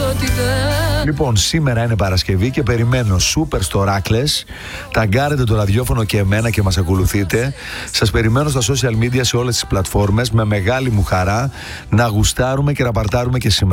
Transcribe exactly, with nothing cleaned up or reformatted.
Λοιπόν, σήμερα είναι Παρασκευή και περιμένω σούπερ στο Ράκλες. Ταγκάρετε το ραδιόφωνο και εμένα και μας ακολουθείτε. Σας περιμένω στα social media σε όλες τις πλατφόρμες. Με μεγάλη μου χαρά να γουστάρουμε και να παρτάρουμε και σήμερα.